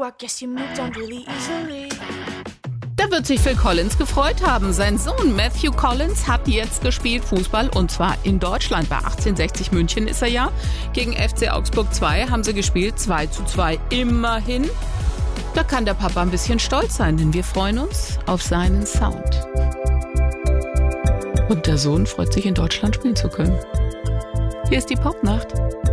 I guess you moved on really easily. Da wird sich Phil Collins gefreut haben. Sein Sohn Matthew Collins hat jetzt gespielt Fußball und zwar in Deutschland. Bei 1860 München ist er ja. Gegen FC Augsburg 2 haben sie gespielt, 2:2 immerhin. Da kann der Papa ein bisschen stolz sein, denn wir freuen uns auf seinen Sound. Und der Sohn freut sich, in Deutschland spielen zu können. Hier ist die Popnacht.